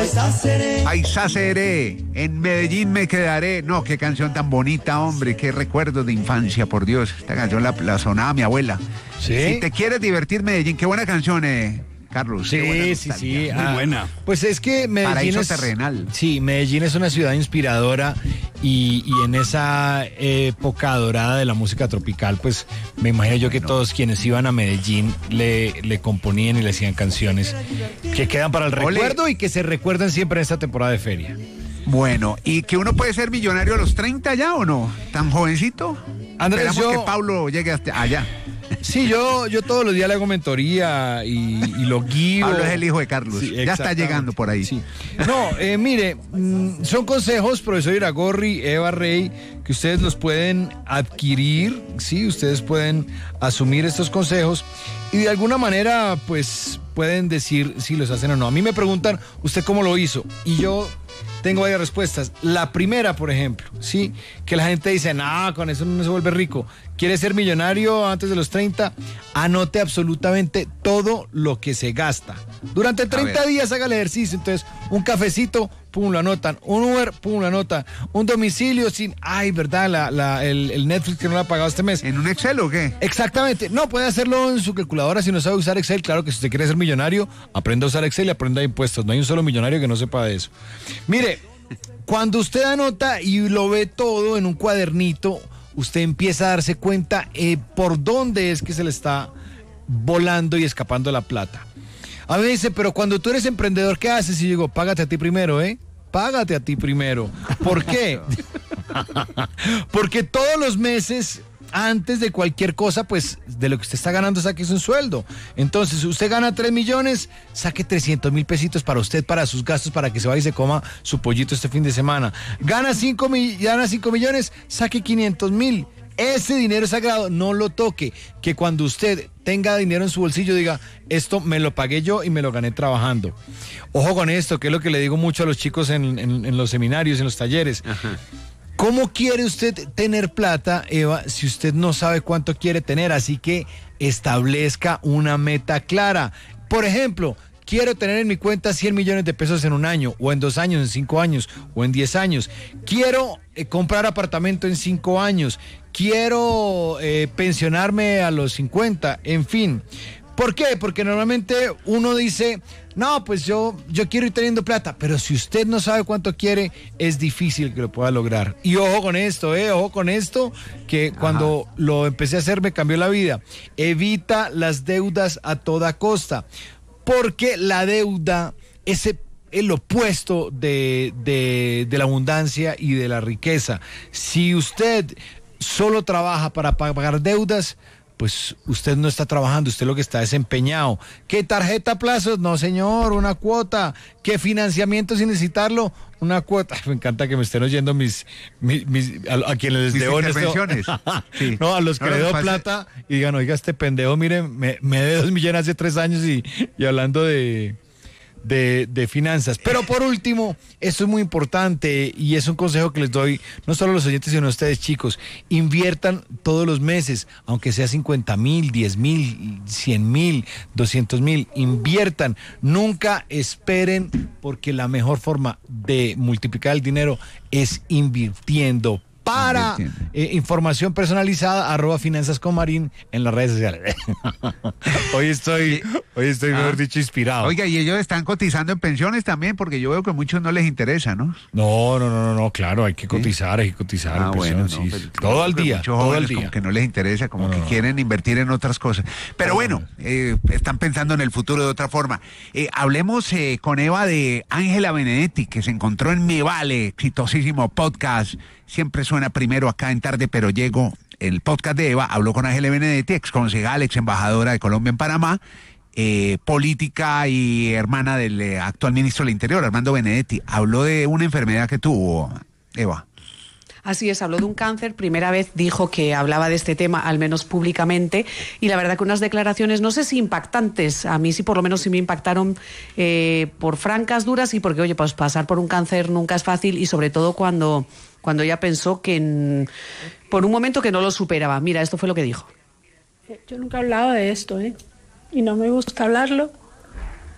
Paisa seré, en Medellín me quedaré. No, qué canción tan bonita, hombre, qué recuerdos de infancia, por Dios. Esta canción la sonaba mi abuela. ¿Sí? Si te quieres divertir, Medellín, qué buena canción, Carlos. Sí. Muy buena. Pues es que Medellín Paraíso es terrenal. Sí, Medellín es una ciudad inspiradora y en esa época dorada de la música tropical, pues me imagino yo que todos quienes iban a Medellín le componían y le hacían canciones que quedan para el recuerdo y que se recuerdan siempre en esta temporada de feria. Bueno, ¿y que uno puede ser millonario a los 30 ya o no? ¿Tan jovencito? Andrés, Esperamos que Pablo llegue hasta allá. Sí, yo todos los días le hago mentoría y lo guío. Pablo es el hijo de Carlos. Sí, ya está llegando por ahí. Sí. No, mire, son consejos, profesor Iragorri, Eva Rey, que ustedes los pueden adquirir, sí, ustedes pueden asumir estos consejos y de alguna manera, pues, pueden decir si los hacen o no. A mí me preguntan, ¿usted cómo lo hizo? Y yo tengo varias respuestas. La primera, por ejemplo, sí, que la gente dice, no, con eso no se vuelve rico. ¿Quiere ser millonario antes de los 30? Anote absolutamente todo lo que se gasta. Durante 30 días haga el ejercicio. Entonces, un cafecito, pum, lo anotan. Un Uber, pum, lo anotan. Un domicilio sin, ¿verdad? El Netflix que no lo ha pagado este mes. ¿En un Excel o qué? Exactamente. No, puede hacerlo en su calculadora si no sabe usar Excel. Claro que si usted quiere ser millonario, aprenda a usar Excel y aprenda impuestos. No hay un solo millonario que no sepa de eso. Mire, cuando usted anota y lo ve todo en un cuadernito, usted empieza a darse cuenta por dónde es que se le está volando y escapando la plata. A mí me dice, pero cuando tú eres emprendedor, ¿qué haces? Y yo digo, págate a ti primero, Págate a ti primero. ¿Por qué? Porque todos los meses, antes de cualquier cosa, pues de lo que usted está ganando, saque un sueldo. Entonces, usted gana 3 millones, saque 300,000 pesitos para usted, para sus gastos, para que se vaya y se coma su pollito este fin de semana. Gana 5 millones, saque 500,000. Ese dinero es sagrado, no lo toque. Que cuando usted tenga dinero en su bolsillo diga, esto me lo pagué yo y me lo gané trabajando. Ojo con esto, que es lo que le digo mucho a los chicos en los seminarios, en los talleres. Ajá. ¿Cómo quiere usted tener plata, Eva, si usted no sabe cuánto quiere tener? Así que establezca una meta clara. Por ejemplo, quiero tener en mi cuenta 100 millones de pesos en un año, o en 2 años, en 5 años, o en 10 años. Quiero comprar apartamento en 5 años. Quiero pensionarme a los 50, en fin. ¿Por qué? Porque normalmente uno dice, no, pues yo quiero ir teniendo plata, pero si usted no sabe cuánto quiere, es difícil que lo pueda lograr. Y ojo con esto, que cuando lo empecé a hacer me cambió la vida. Evita las deudas a toda costa, porque la deuda es el opuesto de la abundancia y de la riqueza. Si usted solo trabaja para pagar deudas, pues usted no está trabajando, usted lo que está desempeñado. ¿Qué tarjeta a plazos? No, señor, una cuota. ¿Qué financiamiento sin necesitarlo? Una cuota. Me encanta que me estén oyendo a quienes les debo intervenciones. Sí. No, a los que le doy plata y digan, oiga, este pendejo, mire, me debe 2 millones hace 3 años y hablando de finanzas. Pero por último, esto es muy importante y es un consejo que les doy no solo a los oyentes sino a ustedes, chicos. Inviertan todos los meses, aunque sea 50,000, 10,000, 100,000, 200,000, inviertan. Nunca esperen, porque la mejor forma de multiplicar el dinero es invirtiendo. Para información personalizada, @finanzasconmarin en las redes sociales. Hoy estoy mejor dicho, inspirado. Oiga, y ellos están cotizando en pensiones también, porque yo veo que a muchos no les interesa, ¿no? No, claro, hay que cotizar, Bueno, sí. Pero todo al día, muchos todo jóvenes el día. como que no les interesa, como que quieren invertir en otras cosas. Pero bueno, están pensando en el futuro de otra forma. Hablemos con Eva de Ángela Benedetti, que se encontró en Me Vale, exitosísimo podcast. Siempre suena primero acá en Tarde, pero llego. El podcast de Eva habló con Ángela Benedetti, ex concejal, ex embajadora de Colombia en Panamá, política y hermana del actual ministro del Interior, Armando Benedetti. Habló de una enfermedad que tuvo, Eva. Así es, habló de un cáncer, primera vez dijo que hablaba de este tema, al menos públicamente, y la verdad que unas declaraciones, no sé si impactantes, a mí sí por lo menos sí me impactaron por francas, duras, y porque, oye, pues pasar por un cáncer nunca es fácil, y sobre todo cuando ella pensó que por un momento que no lo superaba. Mira, esto fue lo que dijo. Yo nunca he hablado de esto, y no me gusta hablarlo,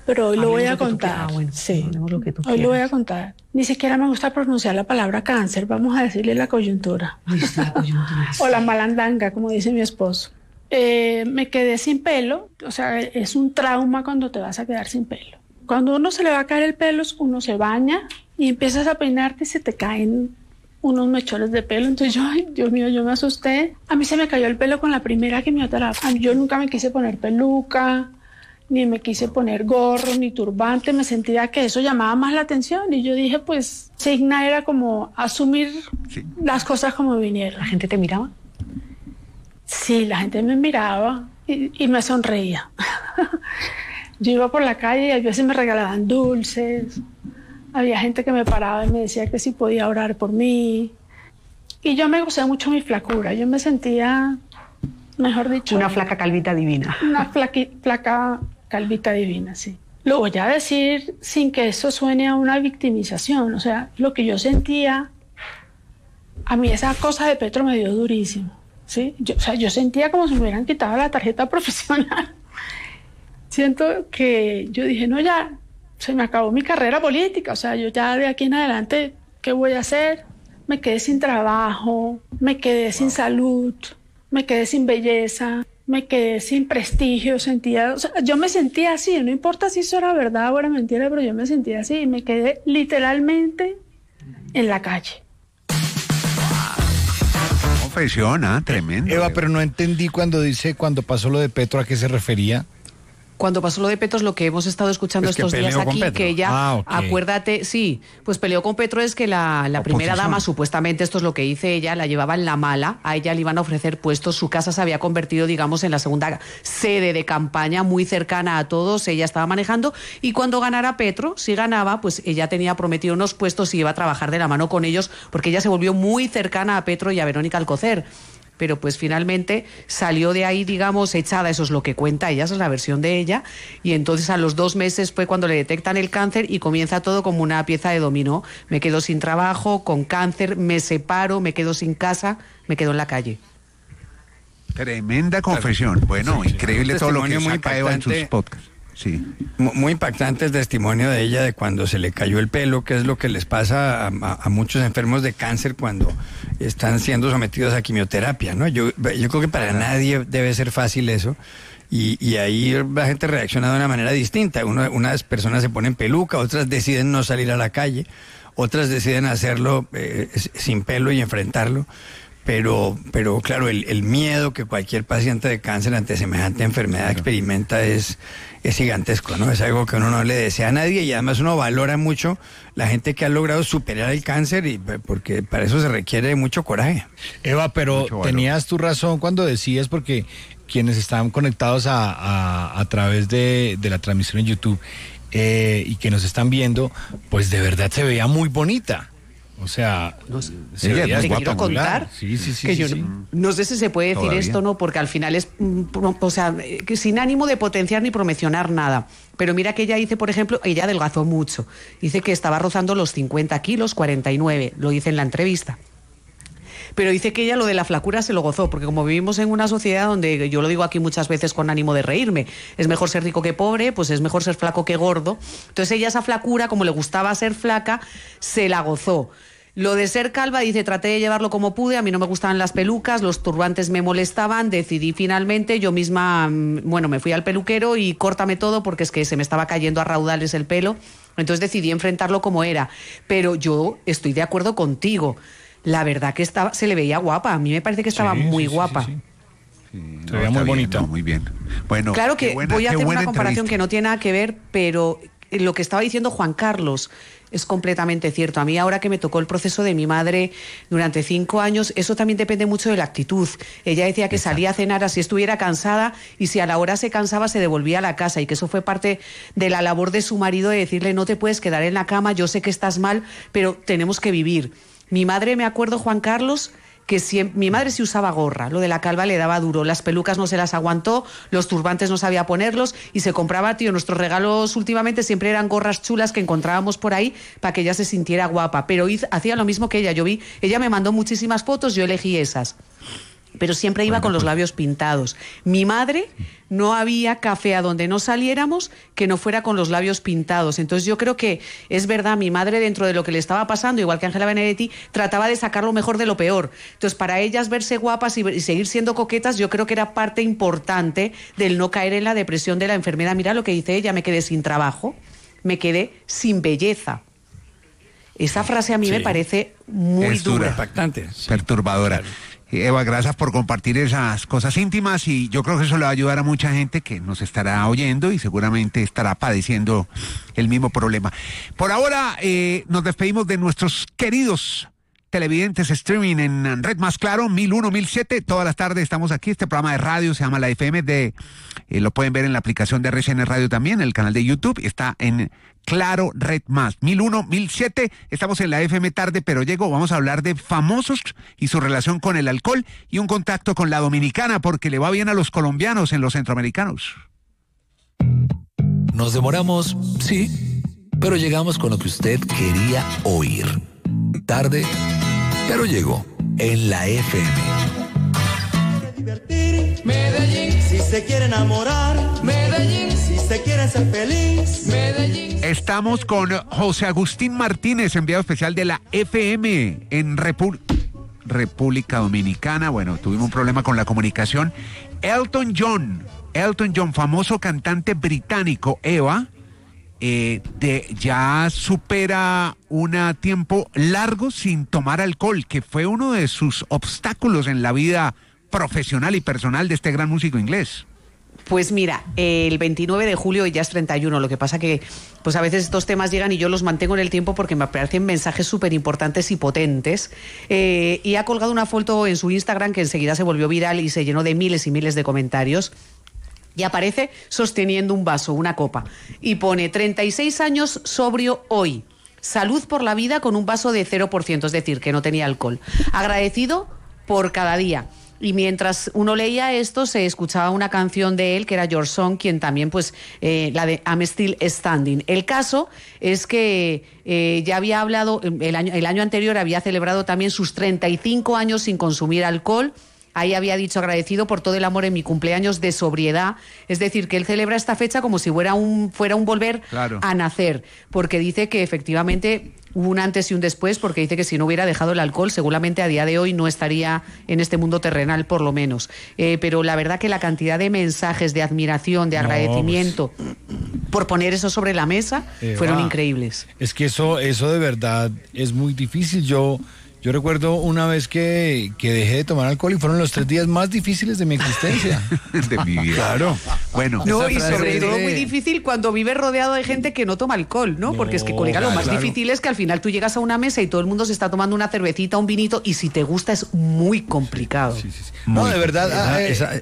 pero hoy lo voy a Hablemos lo que tú contar. quieras. Bueno, Sí, hablemos lo que tú hoy lo voy a quieras. contar. Ni siquiera me gusta pronunciar la palabra cáncer, vamos a decirle la coyuntura. Uy, está la coyuntura, O la sí. malandanga, como dice mi esposo. Me quedé sin pelo, o sea, es un trauma cuando te vas a quedar sin pelo. Cuando uno se le va a caer el pelo, uno se baña y empiezas a peinarte y se te caen unos mechones de pelo. Entonces yo, ay, Dios mío, yo me asusté. A mí se me cayó el pelo con la primera quimioterapia. Yo nunca me quise poner peluca, ni me quise poner gorro, ni turbante. Me sentía que eso llamaba más la atención. Y yo dije, pues, Signa era como asumir las cosas como vinieron. ¿La gente te miraba? Sí, la gente me miraba y me sonreía. Yo iba por la calle y a veces me regalaban dulces. Había gente que me paraba y me decía que si podía orar por mí. Y yo me gocé mucho mi flacura. Yo me sentía, mejor dicho, Una flaca calvita divina. una flaca calvita divina, sí. Lo voy a decir sin que eso suene a una victimización. O sea, lo que yo sentía, a mí esa cosa de Petro me dio durísimo. ¿Sí? Yo sentía como si me hubieran quitado la tarjeta profesional. Siento que yo dije, no, ya se me acabó mi carrera política. O sea, yo ya de aquí en adelante, ¿qué voy a hacer? Me quedé sin trabajo, me quedé sin salud, me quedé sin belleza, me quedé sin prestigio. O sea, yo me sentía así, no importa si eso era verdad o era mentira, pero yo me sentía así y me quedé literalmente en la calle. Confesión, tremendo. Eva, pero no entendí cuando pasó lo de Petro, ¿a qué se refería? Cuando pasó lo de Petro, es lo que hemos estado escuchando Pues que estos días peleó con aquí, Petro. que ella, Ok. acuérdate, sí, pues peleó con Petro, es que la primera Oposición. dama, supuestamente, esto es lo que dice ella, la llevaba en la mala, a ella le iban a ofrecer puestos, su casa se había convertido, digamos, en la segunda sede de campaña, muy cercana a todos, ella estaba manejando, y cuando ganara Petro, si ganaba, pues ella tenía prometido unos puestos y iba a trabajar de la mano con ellos, porque ella se volvió muy cercana a Petro y a Verónica Alcocer. Pero pues finalmente salió de ahí, digamos, echada, eso es lo que cuenta ella, esa es la versión de ella, y entonces a los 2 meses fue cuando le detectan el cáncer y comienza todo como una pieza de dominó. Me quedo sin trabajo, con cáncer, me separo, me quedo sin casa, me quedo en la calle. Tremenda confesión. Bueno, increíble Un todo lo que testimonio muy saca Eva en sus impactante. podcasts. Sí. Muy impactante el testimonio de ella de cuando se le cayó el pelo, que es lo que les pasa a muchos enfermos de cáncer cuando están siendo sometidos a quimioterapia, ¿no? Yo creo que para nadie debe ser fácil eso. Y ahí la gente reacciona de una manera distinta. Unas personas se ponen peluca, otras deciden no salir a la calle, otras deciden hacerlo sin pelo y enfrentarlo. Pero claro, el miedo que cualquier paciente de cáncer ante semejante enfermedad experimenta es gigantesco, ¿no? Es algo que uno no le desea a nadie y además uno valora mucho la gente que ha logrado superar el cáncer porque para eso se requiere mucho coraje. Eva, pero Mucho valor. tenías tu razón cuando decías, porque quienes estaban conectados a través de la transmisión en YouTube y que nos están viendo, pues de verdad se veía muy bonita. O sea, se ella veía es Te quiero espectacular. contar Sí, sí, sí. que sí, yo sí. no sé si se puede decir Todavía. esto o no, porque al final es, o sea, que sin ánimo de potenciar ni promocionar nada. Pero mira que ella dice, por ejemplo, ella adelgazó mucho. Dice que estaba rozando los 50 kilos, 49, lo dice en la entrevista. Pero dice que ella lo de la flacura se lo gozó, porque como vivimos en una sociedad donde, yo lo digo aquí muchas veces con ánimo de reírme, es mejor ser rico que pobre, pues es mejor ser flaco que gordo. Entonces ella esa flacura, como le gustaba ser flaca, se la gozó. Lo de ser calva, dice, traté de llevarlo como pude, a mí no me gustaban las pelucas, los turbantes me molestaban, decidí finalmente, yo misma, bueno, me fui al peluquero y córtame todo porque es que se me estaba cayendo a raudales el pelo, entonces decidí enfrentarlo como era. Pero yo estoy de acuerdo contigo, la verdad que se le veía guapa, a mí me parece que estaba Sí, muy sí, sí, guapa. sí, sí. Sí, Se veía está muy bien, bonita. no, muy bien. Bueno, Claro que qué buena- voy a qué hacer buena una comparación entrevista. que no tiene nada que ver, pero lo que estaba diciendo Juan Carlos es completamente cierto. A mí ahora que me tocó el proceso de mi madre durante 5 años, eso también depende mucho de la actitud. Ella decía que salía a cenar así estuviera cansada y si a la hora se cansaba se devolvía a la casa y que eso fue parte de la labor de su marido de decirle no te puedes quedar en la cama, yo sé que estás mal, pero tenemos que vivir. Mi madre, me acuerdo, Juan Carlos, que mi madre sí usaba gorra, lo de la calva le daba duro, las pelucas no se las aguantó, los turbantes no sabía ponerlos y se compraba, tío, nuestros regalos últimamente siempre eran gorras chulas que encontrábamos por ahí para que ella se sintiera guapa, pero hacía lo mismo que ella, ella me mandó muchísimas fotos, yo elegí esas. pero siempre iba con los labios pintados. Mi madre, no había café a donde no saliéramos que no fuera con los labios pintados. Entonces yo creo que es verdad, mi madre, dentro de lo que le estaba pasando, igual que Ángela Benedetti, trataba de sacar lo mejor de lo peor. Entonces para ellas verse guapas y seguir siendo coquetas, yo creo que era parte importante del no caer en la depresión de la enfermedad. Mira lo que dice ella: me quedé sin trabajo, me quedé sin belleza. Esa frase a mí me parece muy dura. Impactante. Perturbadora. Claro. Eva, gracias por compartir esas cosas íntimas, y yo creo que eso le va a ayudar a mucha gente que nos estará oyendo y seguramente estará padeciendo el mismo problema. Por ahora nos despedimos de nuestros queridos televidentes streaming en Red Más Claro, 1001, 1007, todas las tardes estamos aquí. Este programa de radio se llama La FM, lo pueden ver en la aplicación de RCN Radio también, en el canal de YouTube, está en Claro Red Más, 1001, 1007, estamos en la FM tarde, pero llego, vamos a hablar de famosos y su relación con el alcohol y un contacto con la dominicana, porque le va bien a los colombianos en los centroamericanos. Nos demoramos, sí, pero llegamos con lo que usted quería oír. Tarde, pero llegó en la FM. Medellín, si se quiere enamorar. Medellín, si se quiere ser feliz. Medellín. Estamos con José Agustín Martínez, enviado especial de la FM en República Dominicana. Bueno, tuvimos un problema con la comunicación. Elton John, famoso cantante británico, Eva, ya supera un tiempo largo sin tomar alcohol, que fue uno de sus obstáculos en la vida profesional y personal de este gran músico inglés. Pues mira, el 29 de julio ya es 31, lo que pasa que pues a veces estos temas llegan y yo los mantengo en el tiempo porque me parecen mensajes súper importantes y potentes, y ha colgado una foto en su Instagram que enseguida se volvió viral y se llenó de miles y miles de comentarios. Y aparece sosteniendo un vaso, una copa, y pone 36 años sobrio hoy, salud por la vida con un vaso de 0%, es decir, que no tenía alcohol, agradecido por cada día. Y mientras uno leía esto, se escuchaba una canción de él, que era Your Song, quien también, pues, la de I'm Still Standing. El caso es que ya había hablado, el año anterior había celebrado también sus 35 años sin consumir alcohol. Ahí había dicho agradecido por todo el amor en mi cumpleaños de sobriedad. Es decir, que él celebra esta fecha como si fuera un volver a nacer, porque dice que efectivamente hubo un antes y un después, porque dice que si no hubiera dejado el alcohol, seguramente a día de hoy no estaría en este mundo terrenal, por lo menos. Pero la verdad que la cantidad de mensajes de admiración, de agradecimiento por poner eso sobre la mesa, fueron increíbles. Es que eso de verdad es muy difícil. Yo recuerdo una vez que dejé de tomar alcohol y fueron los 3 días más difíciles de mi existencia. De mi vida. Claro. Bueno. No, y sobre todo muy difícil cuando vives rodeado de gente que no toma alcohol, ¿no? Porque es que, colega, lo más difícil es que al final tú llegas a una mesa y todo el mundo se está tomando una cervecita, un vinito, y si te gusta es muy complicado. Sí. No, de verdad.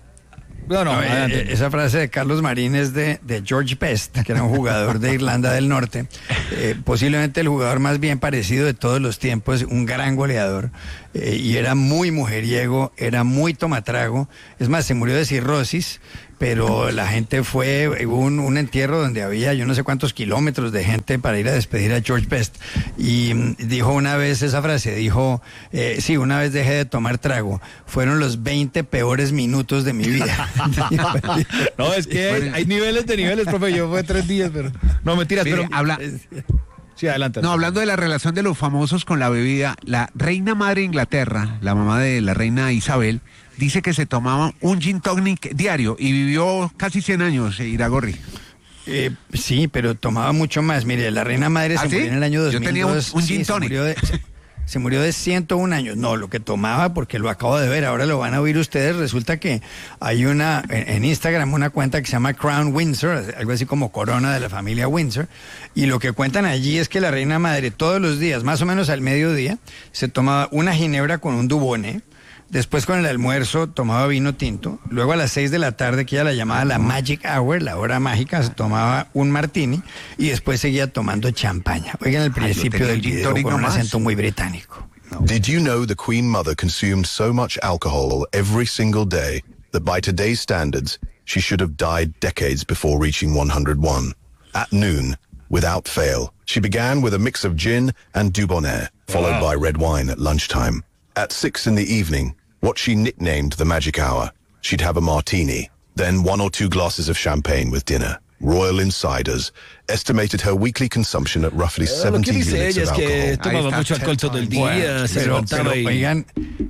Esa frase de Carlos Marín es de George Best, que era un jugador de Irlanda del Norte, posiblemente el jugador más bien parecido de todos los tiempos, un gran goleador, y era muy mujeriego, era muy tomatrago. Es más, se murió de cirrosis, pero la gente hubo un entierro donde había yo no sé cuántos kilómetros de gente para ir a despedir a George Best, y dijo una vez esa frase, dijo, sí, una vez dejé de tomar trago, fueron los 20 peores minutos de mi vida. No, es que hay niveles de niveles, profe, yo fue 3 días, pero... No, mentiras, Mire, pero... Sí, adelante. No, hablando de la relación de los famosos con la bebida, la reina madre de Inglaterra, la mamá de la reina Isabel, dice que se tomaba un gin tonic diario y vivió casi 100 años, Iragorri. Sí, pero tomaba mucho más. Mire, la reina madre se murió en el año 2002. Yo tenía un gin tonic. Se murió de 101 años. No, lo que tomaba, porque lo acabo de ver, ahora lo van a oír ustedes. Resulta que hay en Instagram una cuenta que se llama Crown Windsor, algo así como corona de la familia Windsor. Y lo que cuentan allí es que la reina madre todos los días, más o menos al mediodía, se tomaba una ginebra con un dubonnet. Después con el almuerzo tomaba vino tinto. Luego a las 6 de la tarde, que ella la llamaba la Magic Hour, la hora mágica, se tomaba un martini y después seguía tomando champaña. Oigan el principio del video con un acento muy británico. No. Did you know the Queen Mother consumed so much alcohol every single day that by today's standards, she should have died decades before reaching 101? At noon, without fail. She began with a mix of gin and dubonnet, followed by red wine at lunchtime. At 6 in the evening, what she nicknamed the magic hour. She'd have a martini, then 1 or 2 glasses of champagne with dinner. Royal Insiders estimated her weekly consumption at roughly Lo 70 que dice units ella es of que alcohol. tomaba está, mucho alcohol todo el día, se levantaba y... Oigan,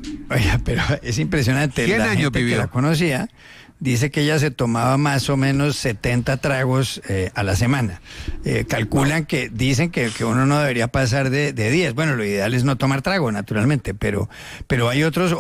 pero es impresionante. 100 La años gente vivió. que la conocía dice que ella se tomaba más o menos 70 tragos a la semana. Calculan que dicen que uno no debería pasar de 10. Bueno, lo ideal es no tomar trago, naturalmente, pero hay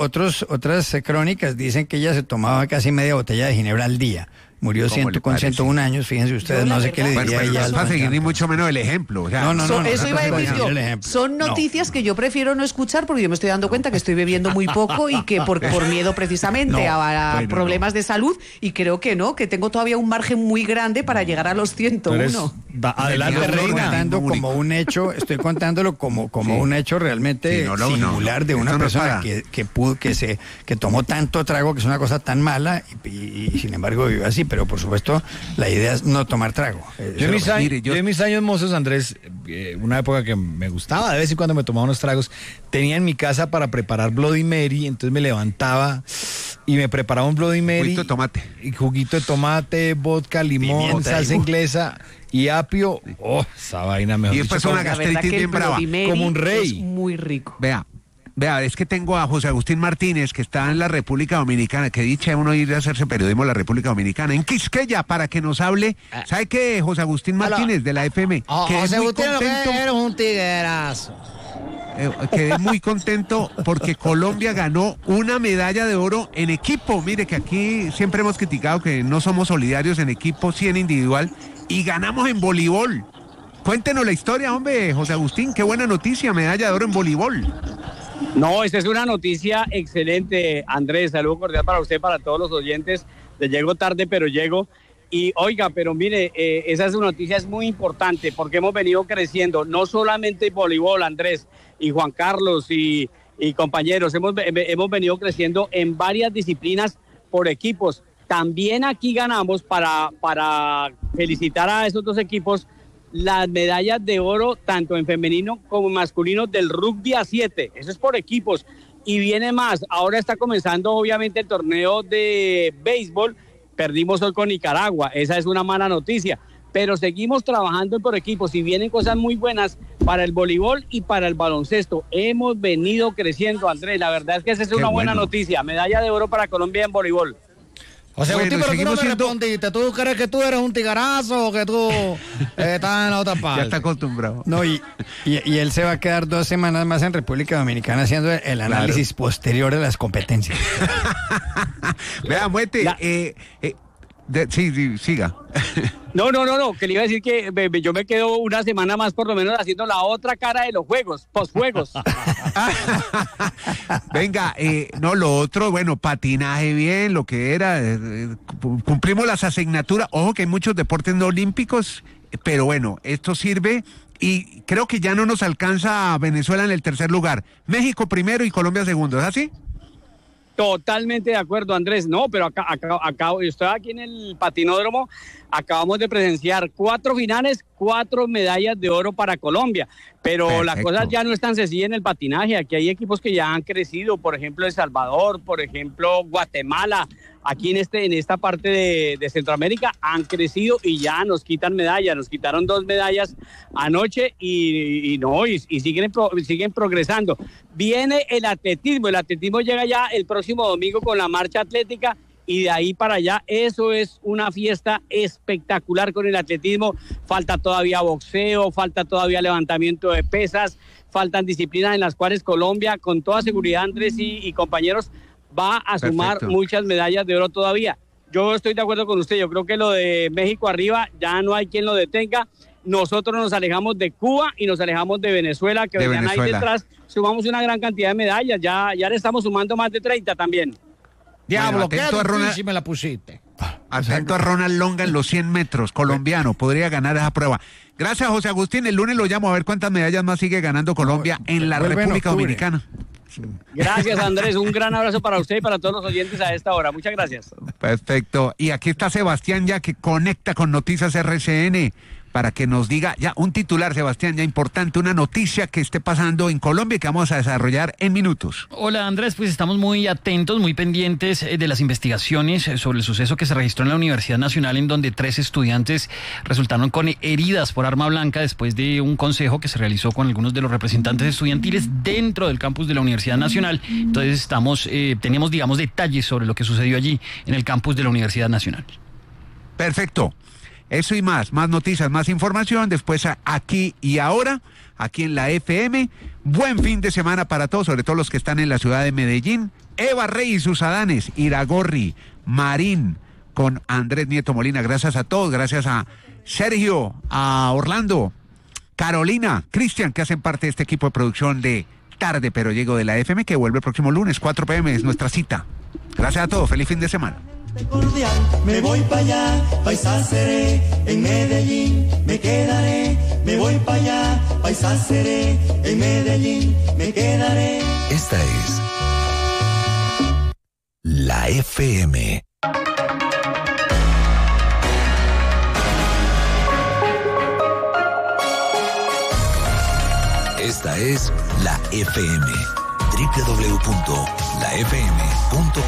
otras crónicas dicen que ella se tomaba casi media botella de ginebra al día. Murió ¿Cómo le con parece? 101 años, fíjense ustedes, Yo, la no sé qué le verdad- diría Bueno, ella. no va a seguir ni mucho menos el ejemplo. O sea, No, Eso iba a decir yo. el ejemplo. Son noticias que yo prefiero no escuchar porque yo me estoy dando cuenta que estoy bebiendo muy poco y que por miedo precisamente a bueno, problemas de salud, y creo que no, que tengo todavía un margen muy grande para llegar a los 101. Adelante, Tenía Estoy Reina. contando Único. como un hecho, estoy contándolo como Sí. un hecho realmente Sí, no, singular de una esto no es persona para- que tomó tanto trago, que es una cosa tan mala y sin embargo vivió así, pero por supuesto la idea es no tomar trago. Yo en mis años mozos, Andrés, una época que me gustaba, de vez en cuando me tomaba unos tragos, tenía en mi casa para preparar Bloody Mary, entonces me levantaba y me preparaba un Bloody Mary. Juguito de tomate. Y juguito de tomate, vodka, limón, Pimienta, salsa y- inglesa y apio. Oh, esa vaina mejor Y después dicho, una La gastritis verdad que el bien brava. Bloody Mary como un rey. es muy rico. Vea, es que tengo a José Agustín Martínez, que está en la República Dominicana, que dicha uno ir a hacerse periodismo en la República Dominicana, en Quisqueya, para que nos hable. ¿Sabe qué, José Agustín Martínez, de la FM? Quedé muy contento, un tiguerazo. quedé muy contento porque Colombia ganó una medalla de oro en equipo. Mire que aquí siempre hemos criticado que no somos solidarios en equipo, sí en individual, y ganamos en voleibol. Cuéntenos la historia, hombre, José Agustín, qué buena noticia, medalla de oro en voleibol. No, esta es una noticia excelente, Andrés. Saludo cordial para usted, para todos los oyentes. Le llego tarde, pero llego. Y oiga, pero mire, esa es una noticia es muy importante porque hemos venido creciendo, no solamente en voleibol, Andrés y Juan Carlos y compañeros, hemos venido creciendo en varias disciplinas por equipos. También aquí ganamos para felicitar a esos dos equipos las medallas de oro, tanto en femenino como en masculino, del rugby a 7. Eso es por equipos. Y viene más. Ahora está comenzando, obviamente, el torneo de béisbol. Perdimos hoy con Nicaragua. Esa es una mala noticia. Pero seguimos trabajando por equipos y vienen cosas muy buenas para el voleibol y para el baloncesto. Hemos venido creciendo, Andrés. La verdad es que esa es una buena noticia. Medalla de oro para Colombia en voleibol. O sea, Bueno, Agustín, pero tú no seguimos me siendo- respondiste. ¿Tú crees que tú eres un tigarazo o que tú estás en la otra parte? Ya está acostumbrado. No, y él se va a quedar 2 semanas más en República Dominicana haciendo el análisis posterior de las competencias. Vea, Muete, La- sí, siga. No, que le iba a decir que yo me quedo una semana más por lo menos haciendo la otra cara de los juegos, posjuegos. Venga, no, lo otro, bueno, patinaje bien, lo que era, cumplimos las asignaturas, ojo que hay muchos deportes no olímpicos, pero bueno, esto sirve y creo que ya no nos alcanza a Venezuela en el tercer lugar, México primero y Colombia segundo, ¿es así? Totalmente de acuerdo, Andrés. No, pero acá estoy aquí en el patinódromo. Acabamos de presenciar 4 finales, 4 medallas de oro para Colombia. Pero la Perfecto. cosa ya no es tan sencilla en el patinaje. Aquí hay equipos que ya han crecido, por ejemplo, El Salvador, por ejemplo, Guatemala. Aquí en esta parte de Centroamérica han crecido y ya nos quitan medallas. Nos quitaron 2 medallas anoche y siguen progresando. Viene el atletismo. El atletismo llega ya el próximo domingo con la marcha atlética. Y de ahí para allá, eso es una fiesta espectacular con el atletismo. Falta todavía boxeo, falta todavía levantamiento de pesas, faltan disciplinas en las cuales Colombia, con toda seguridad, Andrés y compañeros, va a sumar Perfecto. muchas medallas de oro todavía. Yo estoy de acuerdo con usted, yo creo que lo de México arriba ya no hay quien lo detenga. Nosotros nos alejamos de Cuba y nos alejamos de Venezuela, que De venían ahí Venezuela. detrás. Sumamos una gran cantidad de medallas, ya le estamos sumando más de 30 también. Diablo, qué atento a Ronald- difícil me la pusiste. Atento a Ronald Longa en los 100 metros, colombiano, podría ganar esa prueba. Gracias, José Agustín, el lunes lo llamo a ver cuántas medallas más sigue ganando Colombia en la Vuelve en República octubre. Dominicana. Gracias, Andrés. Un gran abrazo para usted y para todos los oyentes a esta hora. Muchas gracias. Perfecto. Y aquí está Sebastián ya que conecta con Noticias RCN. para que nos diga ya un titular, Sebastián, ya importante, una noticia que esté pasando en Colombia y que vamos a desarrollar en minutos. Hola Andrés, pues estamos muy atentos, muy pendientes de las investigaciones sobre el suceso que se registró en la Universidad Nacional, en donde 3 estudiantes resultaron con heridas por arma blanca después de un consejo que se realizó con algunos de los representantes estudiantiles dentro del campus de la Universidad Nacional. Entonces tenemos, digamos, detalles sobre lo que sucedió allí en el campus de la Universidad Nacional. Perfecto. Eso y más noticias, más información, después Aquí y Ahora, aquí en la FM. Buen fin de semana para todos, sobre todo los que están en la ciudad de Medellín. Eva Rey y sus Adanes, Iragorri, Marín, con Andrés Nieto Molina. Gracias a todos, gracias a Sergio, a Orlando, Carolina, Cristian, que hacen parte de este equipo de producción de Tarde Pero Llego de la FM, que vuelve el próximo lunes, 4 p.m. es nuestra cita. Gracias a todos, feliz fin de semana. Cordial, me voy para allá, paisa seré, en Medellín me quedaré, me voy para allá, paisa seré, en Medellín me quedaré. Esta es la FM. Esta es la FM. www.lafm.com